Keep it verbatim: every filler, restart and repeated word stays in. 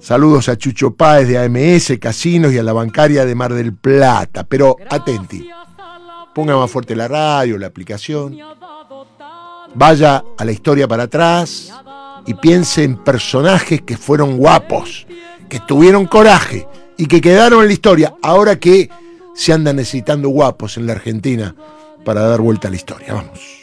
Saludos a Chucho Páez de A M S Casinos y a la bancaria de Mar del Plata. Pero atenti, ponga más fuerte la radio, la aplicación, vaya a la historia para atrás y piense en personajes que fueron guapos, que tuvieron coraje y que quedaron en la historia, ahora que se andan necesitando guapos en la Argentina para dar vuelta a la historia. Vamos.